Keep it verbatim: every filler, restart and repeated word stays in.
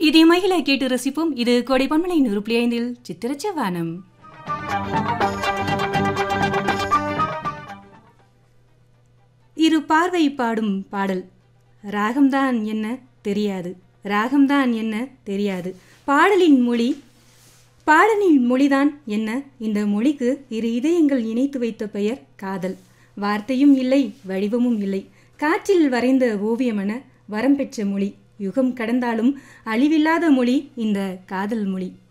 இதே மகிழ கேட்டு ரசிப்போம். இது கோடை பன்மலை நூறு புள்ளி ஐந்தில் சித்திரச்ச வானம். இரு பார்வை பாடும் பாடல். ராகம்தான் என்ன தெரியாது, ராகம்தான் என்ன தெரியாது, பாடலின் மொழி பாடலின் மொழிதான் என்ன, இந்த மொழிக்கு இரு இதயங்கள் இணைத்து வைத்த பெயர் காதல். வார்த்தையும் இல்லை, வடிவமும் இல்லை, காற்றில் வரைந்த ஓவியமென வரம் பெற்ற மொழி. யுகம் கடந்தாலும் அழிவில்லாத மொழி இந்த காதல் மொழி.